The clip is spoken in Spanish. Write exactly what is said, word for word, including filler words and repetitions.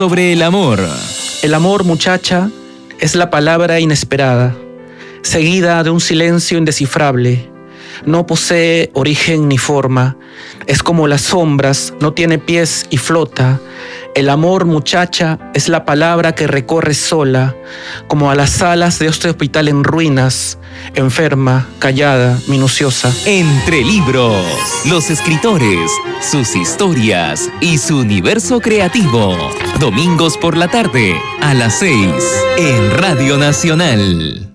Sobre el amor. El amor, muchacha, es la palabra inesperada, seguida de un silencio indescifrable. No posee origen ni forma, es como las sombras, no tiene pies y flota. El amor, muchacha, es la palabra que recorre sola, como a las alas de este hospital en ruinas, enferma, callada, minuciosa. Entre libros, los escritores, sus historias y su universo creativo. Domingos por la tarde, a las seis, en Radio Nacional.